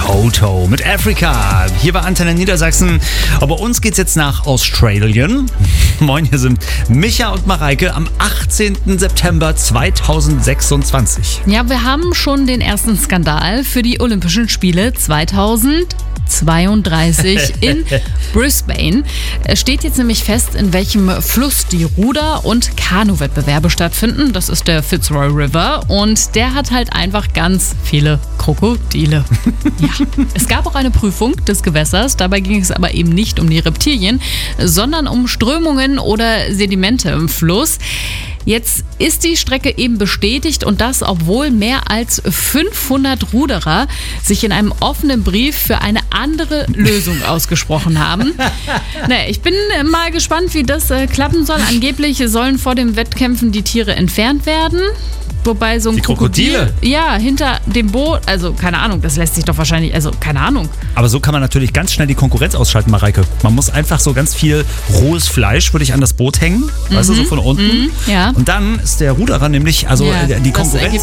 Toto mit Africa. Hier bei Antenne Niedersachsen. Aber uns geht's jetzt nach Australien. Moin, hier sind Micha und Mareike am 18. September 2026. Ja, wir haben schon den ersten Skandal für die Olympischen Spiele 2032 in Brisbane. Es steht jetzt nämlich fest, in welchem Fluss die Ruder- und Kanu-Wettbewerbe stattfinden. Das ist der Fitzroy River und der hat halt einfach ganz viele Krokodile. Ja. Es gab auch eine Prüfung des Gewässers. Dabei ging es aber eben nicht um die Reptilien, sondern um Strömungen oder Sedimente im Fluss. Jetzt ist die Strecke eben bestätigt und das, obwohl mehr als 500 Ruderer sich in einem offenen Brief für eine andere Lösung ausgesprochen haben. Ich bin mal gespannt, wie das klappen soll. Angeblich sollen vor den Wettkämpfen die Tiere entfernt werden. Wobei so ein Krokodile? Ja, hinter dem Boot, also keine Ahnung, das lässt sich doch wahrscheinlich, also keine Ahnung. Aber so kann man natürlich ganz schnell die Konkurrenz ausschalten, Mareike. Man muss einfach so ganz viel rohes Fleisch, würde ich an das Boot hängen, weißt du, so von unten. Ja. Und dann ist der Ruderer nämlich, also die Konkurrenz